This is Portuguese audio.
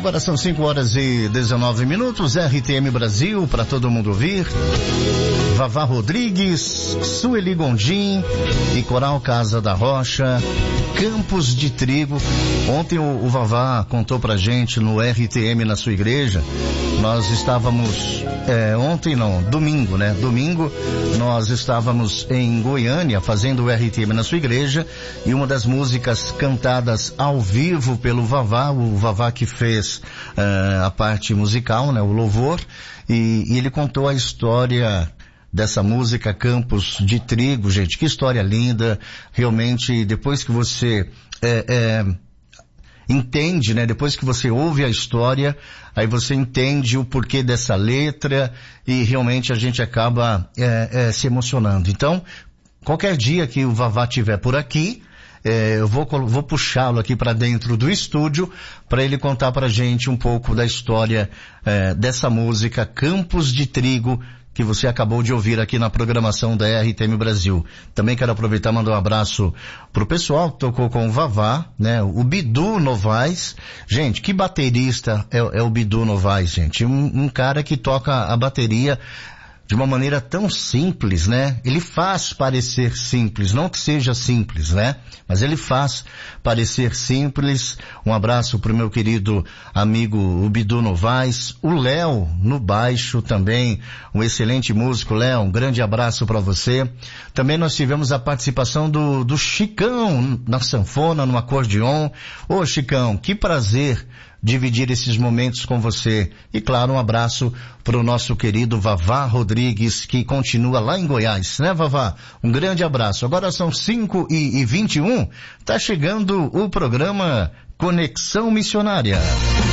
Agora são 5h19, RTM Brasil, para todo mundo ouvir. Vavá Rodrigues, Sueli Gondim e Coral Casa da Rocha, Campos de Trigo. Ontem o Vavá contou pra gente no RTM na sua igreja. Nós estávamos, domingo, né? Domingo nós estávamos em Goiânia fazendo o RTM na sua igreja, e uma das músicas cantadas ao vivo pelo Vavá, o Vavá que fez a parte musical, né? O louvor, e ele contou a história dessa música Campos de Trigo. Gente, que história linda. Realmente, depois que você entende, né? Depois que você ouve a história, aí você entende o porquê dessa letra, e realmente a gente acaba se emocionando. Então, qualquer dia que o Vavá estiver por aqui, eu vou puxá-lo aqui para dentro do estúdio para ele contar pra gente um pouco da história dessa música Campos de Trigo, que você acabou de ouvir aqui na programação da RTM Brasil. Também quero aproveitar e mandar um abraço pro pessoal que tocou com o Vavá, né? O Bidu Novaes. Gente, que baterista é o Bidu Novaes, gente. Um cara que toca a bateria de uma maneira tão simples, né? Ele faz parecer simples, não que seja simples, né? Mas ele faz parecer simples. Um abraço pro meu querido amigo o Bidu Novaes, o Léo no baixo também, um excelente músico. Léo, um grande abraço para você. Também nós tivemos a participação do Chicão na sanfona, no acordeon. Ô Chicão, que prazer dividir esses momentos com você. E claro, um abraço para o nosso querido Vavá Rodrigues, que continua lá em Goiás, né, Vavá? Um grande abraço. Agora são 5h21, tá chegando o programa Conexão Missionária.